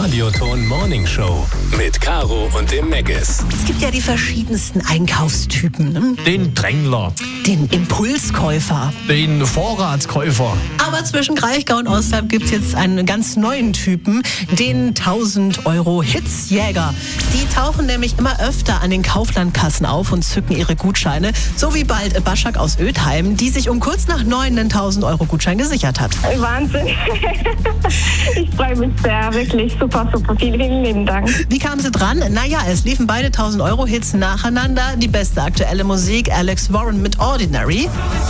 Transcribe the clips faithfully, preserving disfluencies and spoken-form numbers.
Radioton Morning Show mit Caro und dem Meggis. Es gibt ja die verschiedensten Einkaufstypen. Ne? Den Drängler. Den Impulskäufer. Den Vorratskäufer. Aber zwischen Kraichgau und Ostrab gibt es jetzt einen ganz neuen Typen, den tausend Euro Hitzjäger. Die tauchen nämlich immer öfter an den Kauflandkassen auf und zücken ihre Gutscheine. So wie bald Baschak aus Ödheim, die sich um kurz nach neun einen tausend Euro Gutschein gesichert hat. Wahnsinn. Ich freue mich sehr, wirklich super, super. Vielen, vielen lieben Dank. Wie kamen sie dran? Naja, es liefen beide tausend Euro Hits nacheinander. Die beste aktuelle Musik, Alex Warren mit Ordinary.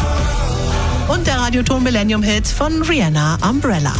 Und der Radioton Millennium Hit von Rihanna, Umbrella.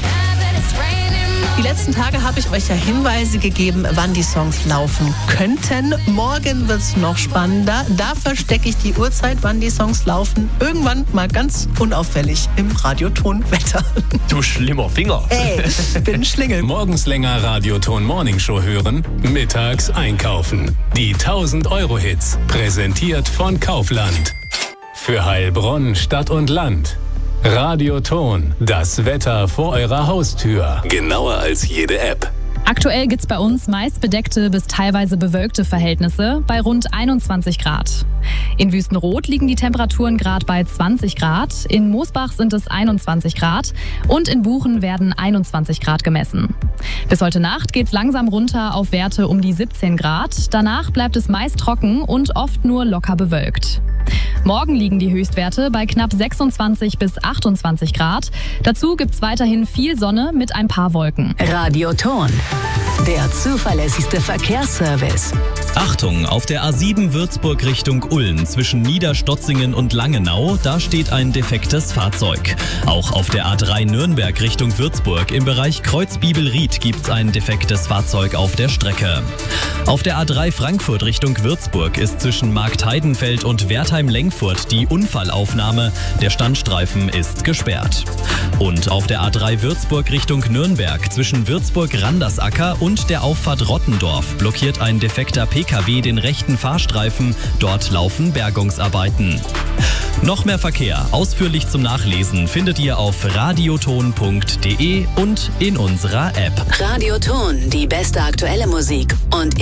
Die letzten Tage habe ich euch ja Hinweise gegeben, wann die Songs laufen könnten. Morgen wird es noch spannender. Da verstecke ich die Uhrzeit, wann die Songs laufen. Irgendwann mal ganz unauffällig im Radioton-Wetter. Du schlimmer Finger. Ey, ich bin ein Schlingel. Morgens länger Radioton Morning Show hören, mittags einkaufen. Die tausend Euro Hits, präsentiert von Kaufland. Für Heilbronn, Stadt und Land. Radioton, das Wetter vor eurer Haustür. Genauer als jede App. Aktuell gibt's bei uns meist bedeckte bis teilweise bewölkte Verhältnisse bei rund einundzwanzig Grad. In Wüstenrot liegen die Temperaturen gerade bei zwanzig Grad, in Moosbach sind es einundzwanzig Grad und in Buchen werden einundzwanzig Grad gemessen. Bis heute Nacht geht's langsam runter auf Werte um die siebzehn Grad. Danach bleibt es meist trocken und oft nur locker bewölkt. Morgen liegen die Höchstwerte bei knapp sechsundzwanzig bis achtundzwanzig Grad. Dazu gibt's weiterhin viel Sonne mit ein paar Wolken. Radioton, der zuverlässigste Verkehrsservice. Achtung, auf der A sieben Würzburg Richtung Ulm zwischen Niederstotzingen und Langenau, da steht ein defektes Fahrzeug. Auch auf der A drei Nürnberg Richtung Würzburg im Bereich Kreuzbibelried gibt's ein defektes Fahrzeug auf der Strecke. Auf der A drei Frankfurt Richtung Würzburg ist zwischen Marktheidenfeld und Wertheim-Lengfurt die Unfallaufnahme. Der Standstreifen ist gesperrt. Und auf der A drei Würzburg Richtung Nürnberg zwischen Würzburg-Randersacker und der Auffahrt Rottendorf blockiert ein defekter P K W den rechten Fahrstreifen. Dort laufen Bergungsarbeiten. Noch mehr Verkehr, ausführlich zum Nachlesen, findet ihr auf radioton punkt de und in unserer App. Radioton, die beste aktuelle Musik und